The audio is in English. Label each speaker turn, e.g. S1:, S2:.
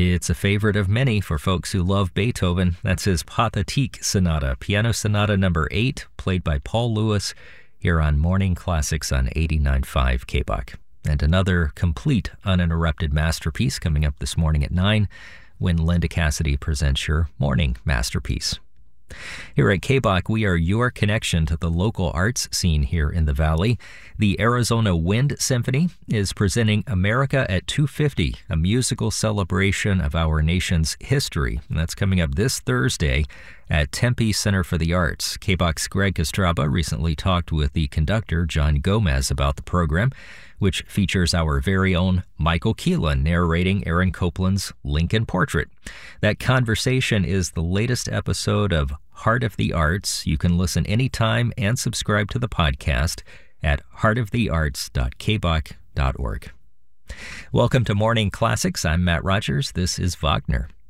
S1: It's a favorite of many for folks who love Beethoven. That's his Pathetique Sonata, Piano Sonata number 8, played by Paul Lewis, here on Morning Classics on 89.5 KBOK. And another complete, uninterrupted masterpiece coming up this morning at 9, when Linda Cassidy presents your Morning Masterpiece. Here at KBOK, we are your connection to the local arts scene here in the Valley. The Arizona Wind Symphony is presenting America at 250, a musical celebration of our nation's history. And that's coming up this Thursday at Tempe Center for the Arts. KBOK's Greg Kostraba recently talked with the conductor, John Gomez, about the program, which features our very own Michael Keelan narrating Aaron Copland's Lincoln Portrait. That conversation is the latest episode of Heart of the Arts. You can listen anytime and subscribe to the podcast at heartofthearts.kbok.org. Welcome to Morning Classics. I'm Matt Rogers. This is Wagner.